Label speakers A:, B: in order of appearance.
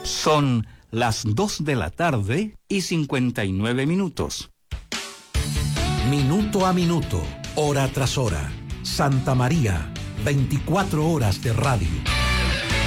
A: Son las 2:59 PM.
B: Minuto a minuto, hora tras hora. Santa María, 24 horas de radio.